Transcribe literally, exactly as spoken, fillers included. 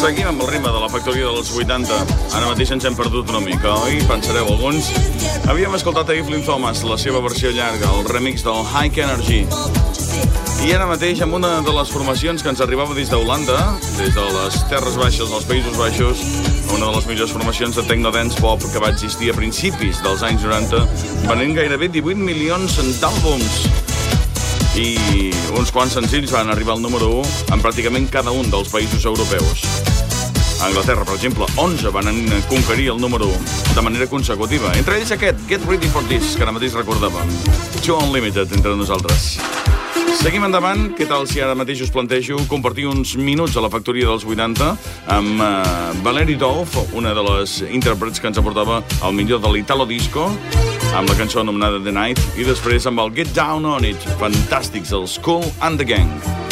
Seguim amb el ritme de la factoria dels vuitanta. Ara mateix ens hem perdut una mica, oi? Pensareu alguns. Havíem escoltat a Evelyn Thomas, la seva versió llarga, el remix del High Energy. I ara mateix amb una de les formacions que ens arribava des d'Holanda, des de les Terres Baixes, dels Països Baixos, una de les millors formacions de techno-dance pop que va existir a principis dels anys noranta, venent gairebé divuit milions d'àlbums. I uns quants senzills van arribar al número u en pràcticament cada un dels països europeus. A Anglaterra, per exemple, onze van conquerir el número u de manera consecutiva. Entre ells aquest, Get Ready for This, que ara mateix recordàvem. Two Unlimited entre nosaltres. Seguim endavant. Què tal si ara mateix us plantejo compartir uns minuts a la factoria dels vuitanta amb uh, Valerie Dolph, una de les intèrprets que ens aportava el millor de l'Italo Disco, amb la cançó anomenada The Night, i després amb el Get Down On It. Fantàstics, els Kool and the Gang.